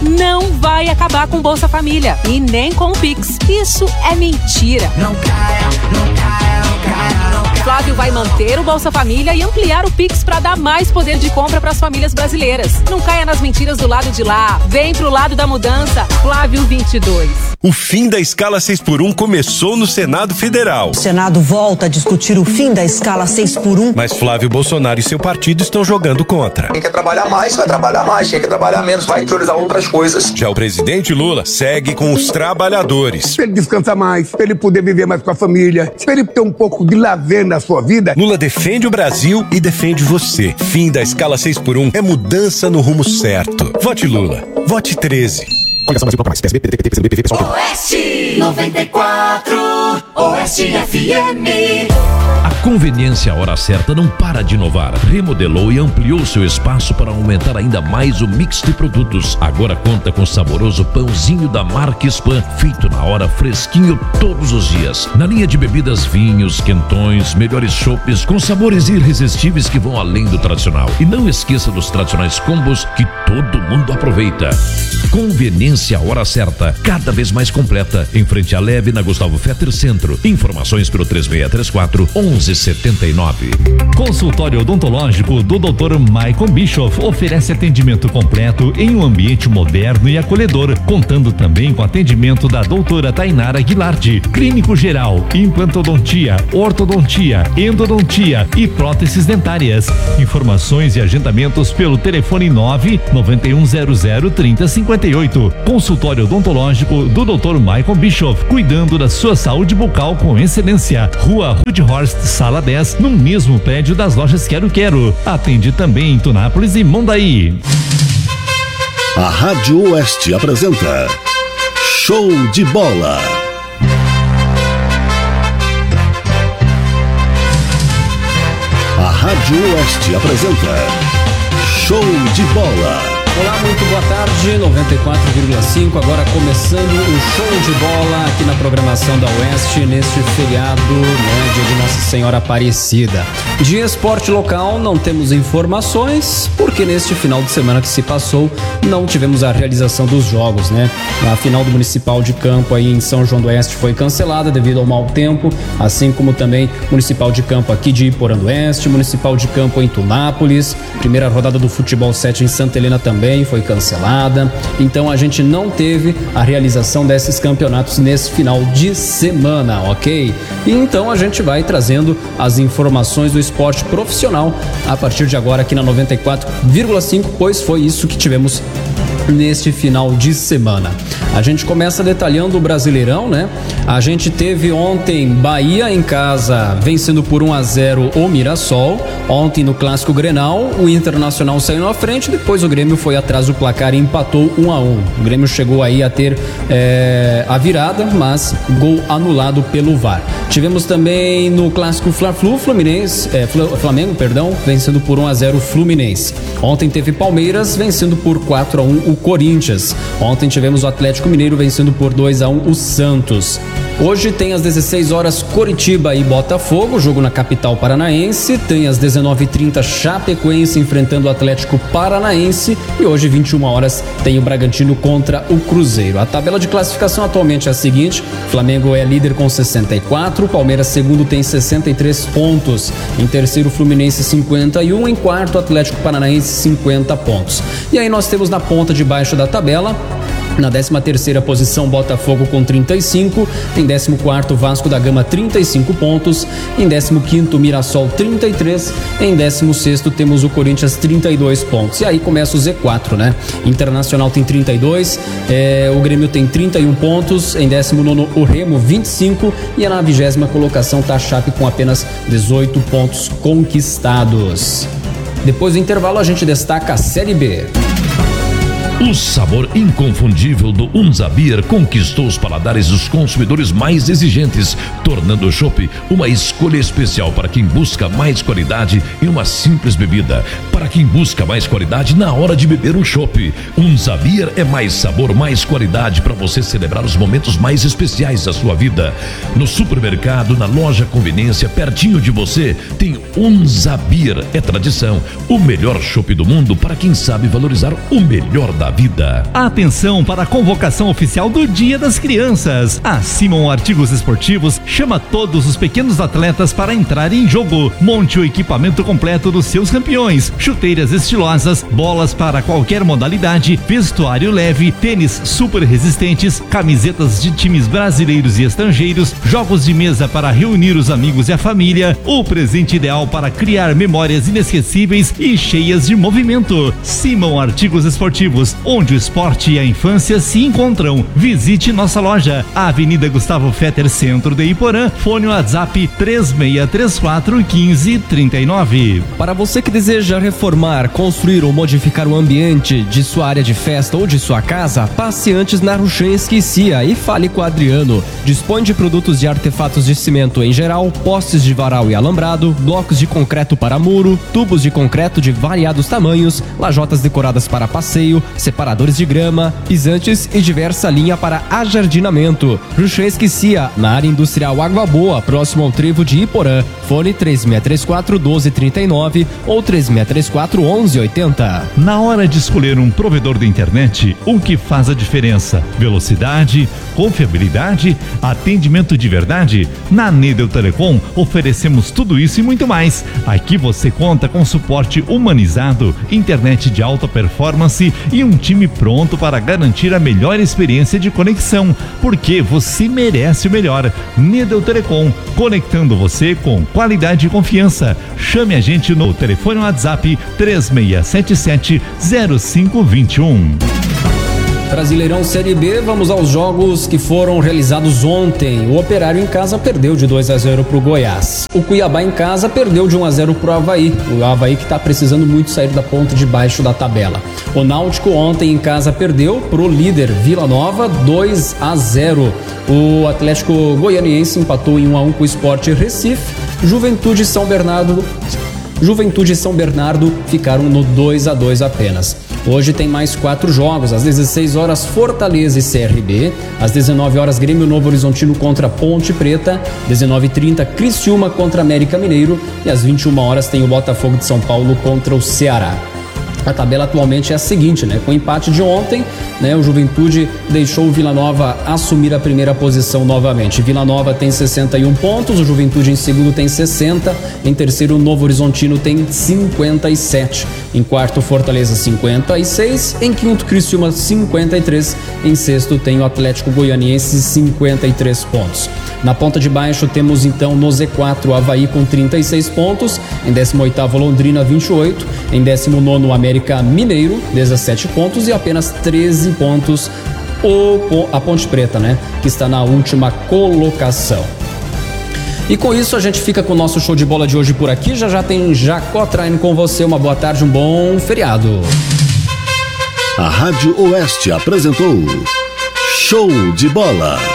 não vai acabar com Bolsa Família e nem com o Pix. Isso é mentira. Não caia, não caia, não caia, não caia. Flávio vai manter o Bolsa Família e ampliar o Pix para dar mais poder de compra para as famílias brasileiras. Não caia nas mentiras do lado de lá. Vem pro lado da mudança. Flávio 22. O fim da escala 6x1 começou no Senado Federal. O Senado volta a discutir o fim da escala 6x1. Mas Flávio Bolsonaro e seu partido estão jogando contra. Quem quer trabalhar mais, vai trabalhar mais. Quem quer trabalhar menos, vai priorizar outras coisas. Já o presidente Lula segue com os trabalhadores. Pra ele descansar mais, pra ele poder viver mais com a família, pra ele ter um pouco de lazer na sua vida. Lula defende o Brasil e defende você. Fim da escala 6x1 é mudança no rumo certo. Vote Lula. Vote 13. Coligação Brasil mais PSB, PDT, PCdoB, PP, PSOL. Oeste 94, Oeste FM. A Conveniência Hora Certa não para de inovar. Remodelou e ampliou seu espaço para aumentar ainda mais o mix de produtos. Agora conta com o saboroso pãozinho da marca Spam, feito na hora, fresquinho todos os dias. Na linha de bebidas, vinhos, quentões, melhores chopes com sabores irresistíveis que vão além do tradicional. E não esqueça dos tradicionais combos que todo mundo aproveita. Conveniência Hora Certa, cada vez mais completa. Em frente à Leve, na Gustavo Fetter Centro. Informações pelo 3634-1179. Consultório odontológico do Dr. Michael Bischoff oferece atendimento completo em um ambiente moderno e acolhedor, contando também com atendimento da doutora Tainara Guilarte, clínico geral, implantodontia, ortodontia, endodontia e próteses dentárias. Informações e agendamentos pelo telefone 99100-3058. Consultório odontológico do Dr. Michael Bischoff, cuidando da sua saúde bucal com excelência. Rua Rudhorst, Sala 10, no mesmo prédio das lojas Quero Quero. Atende também em Tunápolis e Mondaí. A Rádio Oeste apresenta Show de Bola. A Rádio Oeste apresenta Show de Bola. Olá, muito boa tarde, 94,5, agora começando o Show de Bola aqui na programação da Oeste, neste feriado, dia de Nossa Senhora Aparecida. De esporte local não temos informações, porque neste final de semana que se passou, não tivemos a realização dos jogos, né? A final do Municipal de Campo aí em São João do Oeste foi cancelada devido ao mau tempo, assim como também Municipal de Campo aqui de Iporã do Oeste, Municipal de Campo em Tunápolis, primeira rodada do Futebol 7 em Santa Helena também foi cancelada, então a gente não teve a realização desses campeonatos nesse final de semana, ok? E então a gente vai trazendo as informações do esporte profissional a partir de agora aqui na 94,5, pois foi isso que tivemos neste final de semana. A gente começa detalhando o Brasileirão, né? A gente teve ontem Bahia em casa vencendo por 1-0 o Mirassol. Ontem no Clássico Grenal, o Internacional saiu na frente, depois o Grêmio foi atrás do placar e empatou 1-1. O Grêmio chegou aí a ter a virada, mas gol anulado pelo VAR. Tivemos também no Clássico Fla-Flu, Flamengo, vencendo por 1-0 o Fluminense. Ontem teve Palmeiras vencendo por 4-1 o Corinthians. Ontem tivemos o Atlético Mineiro vencendo por 2-1 o Santos. Hoje tem às 16 horas Coritiba e Botafogo, jogo na capital paranaense. Tem às 19h30 Chapecoense enfrentando o Atlético Paranaense. E hoje, 21 horas, tem o Bragantino contra o Cruzeiro. A tabela de classificação atualmente é a seguinte: Flamengo é líder com 64, Palmeiras segundo tem 63 pontos. Em terceiro, Fluminense 51, em quarto, Atlético Paranaense 50 pontos. E aí nós temos na ponta de baixo da tabela, na 13ª posição, Botafogo com 35. Em 14º, Vasco da Gama, 35 pontos. Em 15º, Mirassol, 33. Em 16º, temos o Corinthians, 32 pontos. E aí começa o Z4, né? Internacional tem 32. O Grêmio tem 31 pontos. Em 19º, o Remo, 25. E na 20ª colocação tá a Chape com apenas 18 pontos conquistados. Depois do intervalo, a gente destaca a Série B. O sabor inconfundível do Unza Beer conquistou os paladares dos consumidores mais exigentes, tornando o chopp uma escolha especial para quem busca mais qualidade em uma simples bebida. Para quem busca mais qualidade na hora de beber um chopp, Unza Beer é mais sabor, mais qualidade para você celebrar os momentos mais especiais da sua vida. No supermercado, na loja conveniência, pertinho de você, tem Unza Beer. É tradição, o melhor chopp do mundo para quem sabe valorizar o melhor da vida. Atenção para a convocação oficial do Dia das Crianças. A Simon Artigos Esportivos chama todos os pequenos atletas para entrar em jogo. Monte o equipamento completo dos seus campeões: chuteiras estilosas, bolas para qualquer modalidade, vestuário leve, tênis super resistentes, camisetas de times brasileiros e estrangeiros, jogos de mesa para reunir os amigos e a família, o presente ideal para criar memórias inesquecíveis e cheias de movimento. Simon Artigos Esportivos, onde o esporte e a infância se encontram. Visite nossa loja, Avenida Gustavo Fetter, Centro de Iporã, fone WhatsApp 3634 1539. Para você que deseja reformar, construir ou modificar o ambiente de sua área de festa ou de sua casa, passe antes na Ruchenski Cia e fale com o Adriano. Dispõe de produtos de artefatos de cimento em geral, postes de varal e alambrado, blocos de concreto para muro, tubos de concreto de variados tamanhos, lajotas decoradas para passeio, separadores de grama, pisantes e diversa linha para ajardinamento. Ruchenski Cia, na área industrial Água Boa, próximo ao trevo de Iporã. Fone 3634 1239 ou 3634 1180. Na hora de escolher um provedor de internet, o que faz a diferença? Velocidade, confiabilidade, atendimento de verdade? Na Nedel Telecom oferecemos tudo isso e muito mais. Aqui você conta com suporte humanizado, internet de alta performance e um time pronto para garantir a melhor experiência de conexão, porque você merece o melhor. Nedel Telecom, conectando você com qualidade e confiança. Chame a gente no telefone WhatsApp 3677-0521. Brasileirão Série B, vamos aos jogos que foram realizados ontem. O Operário em casa perdeu de 2-0 pro Goiás. O Cuiabá em casa perdeu de 1-0 pro Avaí. O Avaí que tá precisando muito sair da ponta de baixo da tabela. O Náutico ontem em casa perdeu pro líder Vila Nova 2-0. O Atlético Goianiense empatou em 1-1 com o Sport Recife. Juventude e São Bernardo ficaram no 2-2 apenas. Hoje tem mais 4 jogos. Às 16 horas, Fortaleza e CRB. Às 19 horas, Grêmio Novo Horizontino contra Ponte Preta. 19h30, Criciúma contra América Mineiro. E às 21 horas tem o Botafogo de São Paulo contra o Ceará. A tabela atualmente é a seguinte, né? Com o empate de ontem, né? O Juventude deixou o Vila Nova assumir a primeira posição novamente. Vila Nova tem 61 pontos, o Juventude em segundo tem 60, em terceiro o Novo Horizontino tem 57, em quarto Fortaleza 56, em quinto Criciúma 53, em sexto tem o Atlético Goianiense 53 pontos. Na ponta de baixo temos então no Z4 o Avaí com 36 pontos, em 18º Londrina 28, em 19º América Mineiro 17 pontos e apenas 13 pontos a Ponte Preta, né, que está na última colocação. E com isso a gente fica com o nosso show de bola de hoje por aqui. Já tem Jacó Traine com você. Uma boa tarde, um bom feriado. A Rádio Oeste apresentou Show de Bola.